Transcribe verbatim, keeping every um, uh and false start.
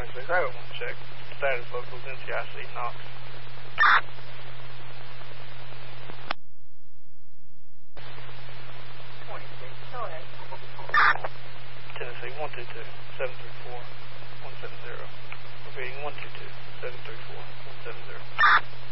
twenty-six, I want to check. Status locals, N C I C, Knox. twenty-six, go ahead. Tennessee, one two two, seven three four, one seven zero. Repeating, one two two, seven three four, one seven zero.